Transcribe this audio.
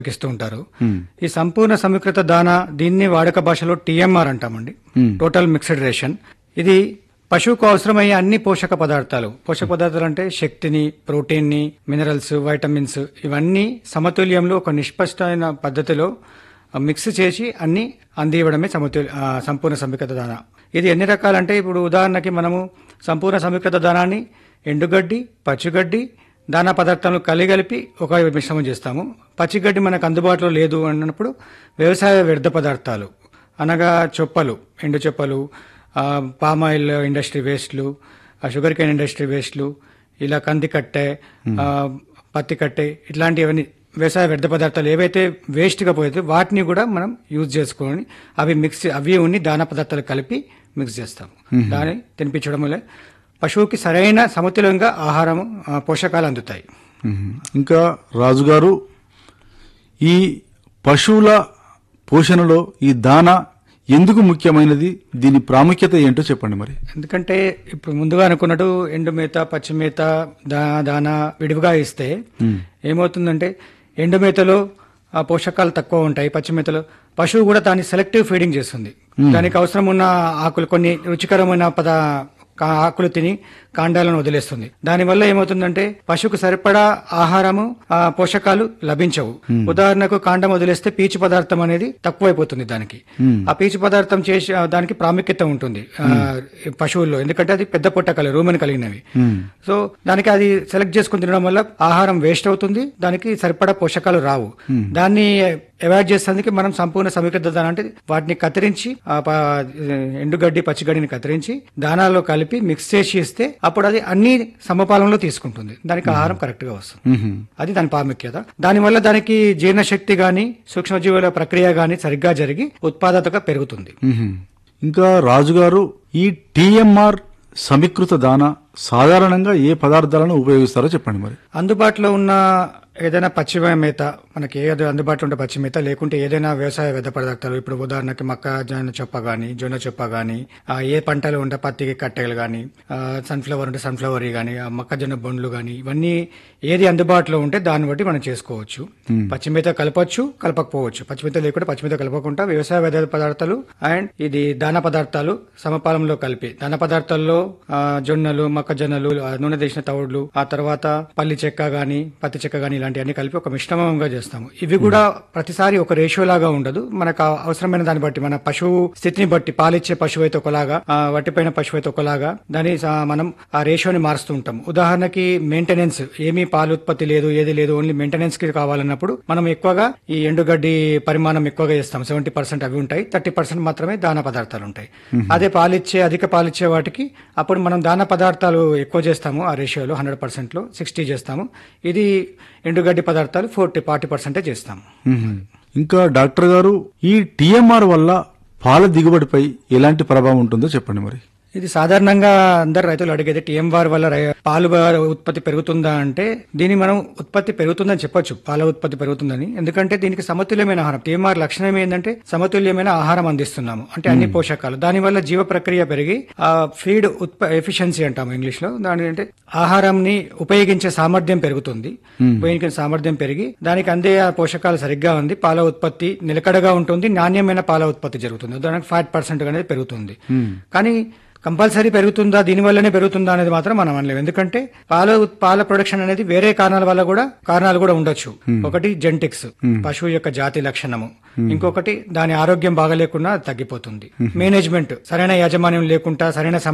ఇస్తూ ఉంటారు. ఈ సంపూర్ణ సమీకృత దానా దీన్ని వాడుక భాషలో టీఎంఆర్ అంటామండి. Total mixed ration. ఇది పశువుకు అవసరమయ్యే అన్ని పోషక పదార్థాలు అంటే శక్తిని, ప్రోటీన్ని, మినరల్స్, వైటమిన్స్ ఇవన్నీ సమతుల్యంలో ఒక నిష్పష్టమైన పద్ధతిలో మిక్స్ చేసి అన్ని అందివ్వడమే సంపూర్ణ సమీకృత దానా. ఇది ఎన్ని రకాలంటే ఇప్పుడు ఉదాహరణకి మనము సంపూర్ణ సమీకృత దానాన్ని ఎండుగడ్డి, పచ్చిగడ్డి, దానా పదార్థాలను కలిపి ఒక మిశ్రమం చేస్తాము. పచ్చిగడ్డి మనకు అందుబాటులో లేదు అన్నప్పుడు వ్యవసాయ వ్యర్థ పదార్థాలు అనగా చొప్పలు, ఎండు చొప్పలు, palm oil industry వేస్ట్లు, sugar cane industry వేస్ట్లు, ఇలా కంది కట్టె, పత్తి కట్టె, ఇట్లాంటివన్నీ వ్యవసాయ వ్యర్థ పదార్థాలు ఏవైతే వేస్ట్గా పోతే వాటిని కూడా మనం యూజ్ చేసుకొని అవి ఉన్ని దానా పదార్థాలు కలిపి మిక్స్ చేస్తాము. దాన్ని తినిపించడం వల్ల పశువుకి సరైన సమతుల్యంగా ఆహారం, పోషకాలు అందుతాయి. ఇంకా రాజుగారు, ఈ పశువుల పోషణలో ఈ దానా ఎందుకు ముఖ్యమైనది, దీని ప్రాముఖ్యత ఏంటో చెప్పండి మరి. ఎందుకంటే ఇప్పుడు ముందుగా అనుకున్నట్టు ఎండు మేత, పచ్చి మేత, దానా విడివిగా ఇస్తే ఏమవుతుందంటే ఎండు మేతలో పోషకాలు తక్కువ ఉంటాయి, పచ్చి మేతలో పశువు కూడా దాన్ని సెలెక్టివ్ ఫీడింగ్ చేస్తుంది. దానికి అవసరం ఉన్న ఆకులు, కొన్ని రుచికరమైన ఆకులు తిని కాండాలను వదిలేస్తుంది. దానివల్ల ఏమవుతుందంటే పశువుకు సరిపడా ఆహారము, పోషకాలు లభించవు. ఉదాహరణకు కాండం వదిలేస్తే పీచు పదార్థం అనేది తక్కువైపోతుంది. దానికి ఆ పీచు పదార్థం చేసి దానికి ప్రాముఖ్యత ఉంటుంది పశువుల్లో, ఎందుకంటే అది పెద్ద పొట్ట రూమెన్ కలిగినవి. సో దానికి అది సెలెక్ట్ చేసుకుని తినడం వల్ల ఆహారం వేస్ట్ అవుతుంది, దానికి సరిపడా పోషకాలు రావు. దాన్ని అవాయిడ్ చేసేందుకు మనం సంపూర్ణ సమీకృత దానా అంటే వాటిని కత్తిరించి, ఎండుగడ్డి, పచ్చిగడ్డిని కత్తిరించి దానాల్లో కలిపి మిక్స్ చేసి ఇస్తే అప్పుడు అది అన్ని సమపాలనలో తీసుకుంటుంది, దానికి ఆహారం కరెక్ట్ గా వస్తుంది. అది దాని ప్రాముఖ్యత. దానివల్ల దానికి జీర్ణశక్తి గాని, సూక్ష్మజీవుల ప్రక్రియ గాని సరిగ్గా జరిగి ఉత్పాదకత పెరుగుతుంది. ఇంకా రాజుగారు, ఈ టీఎంఆర్ సమీకృత దానా సాధారణంగా ఏ పదార్థాలను ఉపయోగిస్తారో చెప్పండి మరి. అందుబాటులో ఉన్న ఏదైనా పచ్చి మేత, మనకి ఏదో అందుబాటులో ఉంటే పచ్చి మేత, లేకుంటే ఏదైనా వ్యవసాయ వ్యర్థ పదార్థాలు, ఇప్పుడు ఉదాహరణకి మొక్కజొన్న చొప్ప గానీ, జొన్న చొప్ప గానీ, ఏ పంటలు ఉంటే పత్తికి కట్టెలు గానీ, సన్ఫ్లవర్ ఉంటే సన్ఫ్లవర్ గానీ, మొక్కజొన్న బొండ్లు గానీ, ఇవన్నీ ఏది అందుబాటులో ఉంటే దాన్ని బట్టి మనం చేసుకోవచ్చు. పచ్చి మేత కలపచ్చు, కలపకపోవచ్చు. పచ్చి మేత లేకుంటే పచ్చి మేత కలపకుండా వ్యవసాయ వ్యర్థ పదార్థాలు అండ్ ఇది దానా పదార్థాలు సమపాలంలో కలిపి, దానా పదార్థాల్లో జొన్నలు, మొక్కజొన్నలు, నూనె తీసిన తవుడులు, ఆ తర్వాత పల్లి చెక్క గానీ, పత్తి చెక్క గానీ, ఇలాంటివన్నీ కలిపి ఒక మిశ్రమంగా చేస్తాము. ఇవి కూడా ప్రతిసారి ఒక రేషియో లాగా ఉండదు. మనకు అవసరమైన దాన్ని బట్టి, మన పశువు స్థితిని బట్టి, పాలిచ్చే పశువు అయితే ఒకలాగా, వట్టిపోయిన పశువు అయితే ఒకలాగా, దాన్ని మనం ఆ రేషియోని మారుస్తూ ఉంటాం. ఉదాహరణకి మెయింటెనెన్స్, ఏమీ పాలు ఉత్పత్తి లేదు, ఏది లేదు, ఓన్లీ మెయింటెనెన్స్ కి కావాలన్నప్పుడు మనం ఎక్కువగా ఈ ఎండుగడ్డి పరిమాణం ఎక్కువగా చేస్తాం. 70% అవి ఉంటాయి, 30% మాత్రమే దానా పదార్థాలు ఉంటాయి. అదే అధిక పాలిచ్చే వాటికి అప్పుడు మనం దానా పదార్థాలు ఎక్కువ చేస్తాము. ఆ రేషియోలో 100% లో 60 చేస్తాము. ఇది ఎండుగడ్డి పదార్థాలు 40% చేస్తాము. ఇంకా డాక్టర్ గారు, ఈ టీఎంఆర్ వల్ల పాల దిగుబడిపై ఎలాంటి ప్రభావం ఉంటుందో చెప్పండి మరి. ఇది సాధారణంగా అందరు రైతులు అడిగేది, టీఎంఆర్ వల్ల పాలు ఉత్పత్తి పెరుగుతుందా అంటే, దీన్ని మనం ఉత్పత్తి పెరుగుతుందని చెప్పొచ్చు, పాల ఉత్పత్తి పెరుగుతుందని. ఎందుకంటే దీనికి సమతుల్యమైన ఆహారం, టీఎంఆర్ లక్షణం ఏంటంటే సమతుల్యమైన ఆహారం అందిస్తున్నాము, అంటే అన్ని పోషకాలు. దానివల్ల జీవ ప్రక్రియ పెరిగి ఆ ఫీడ్ ఎఫిషియన్సీ అంటాము ఇంగ్లీష్ లో. దాని అంటే ఆహారాన్ని ఉపయోగించే సామర్థ్యం పెరుగుతుంది. ఉపయోగించే సామర్థ్యం పెరిగి దానికి అందే ఆ పోషకాలు సరిగ్గా ఉంది, పాల ఉత్పత్తి నిలకడగా ఉంటుంది, నాణ్యమైన పాల ఉత్పత్తి జరుగుతుంది. దానికి 5% అనేది పెరుగుతుంది. కానీ కంపల్సరీ పెరుగుతుందా, దీనివల్లనే పెరుగుతుందా అనేది మాత్రం మనం అనలేము. ఎందుకంటే పాల ప్రొడక్షన్ అనేది వేరే కారణాలు కూడా ఉండొచ్చు. ఒకటి జెనెటిక్స్, పశువు యొక్క జాతి లక్షణము. ఇంకొకటి దాని ఆరోగ్యం బాగలేకుండా తగ్గిపోతుంది. మేనేజ్మెంట్, సరైన యాజమాన్యం లేకుండా, సరైన